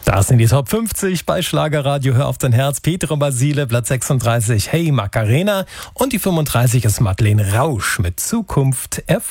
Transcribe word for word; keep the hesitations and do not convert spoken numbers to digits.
Das sind die Top fünfzig bei Schlagerradio. Hör auf dein Herz. Peter und Basile, Platz sechsunddreißig. Hey Macarena. Und die fünfunddreißig ist Madeleine Rausch mit Zukunft erfüllt.